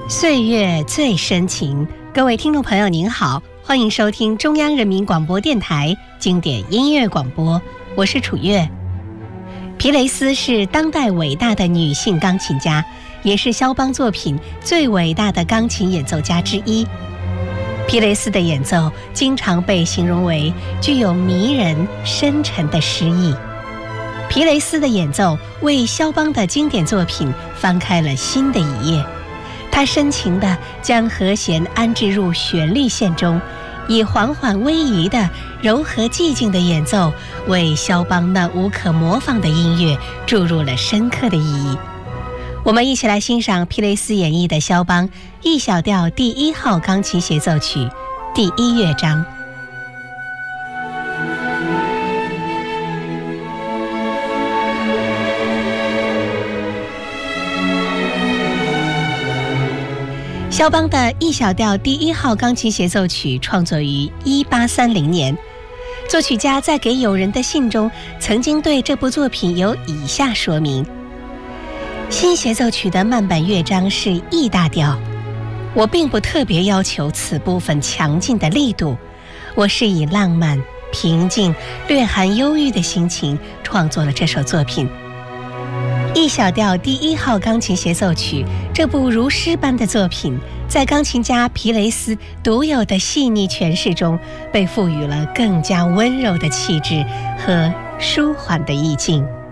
岁月最深情，各位听众朋友您好，欢迎收听中央人民广播电台经典音乐广播，我是楚月。皮雷斯是当代伟大的女性钢琴家，也是肖邦作品最伟大的钢琴演奏家之一。皮雷斯的演奏经常被形容为具有迷人深沉的诗意。皮雷斯的演奏为肖邦的经典作品翻开了新的一页，他深情地将和弦安置入旋律线中，以缓缓逶迤的柔和寂静的演奏，为肖邦那无可模仿的音乐注入了深刻的意义。我们一起来欣赏皮雷斯演绎的肖邦 E 小调第1号钢琴协奏曲第1乐章。肖邦的 E 小调第1号钢琴协奏曲创作于1830年，作曲家在给友人的信中曾经对这部作品有以下说明：新协奏曲的慢板乐章是 E 大调，我并不特别要求此部分强劲的力度，我是以浪漫、平静、略含忧郁的心情创作了这首作品。E 小调第1号钢琴协奏曲这部如诗般的作品，在钢琴家皮雷斯独有的细腻诠释中，被赋予了更加温柔的气质和舒缓的意境。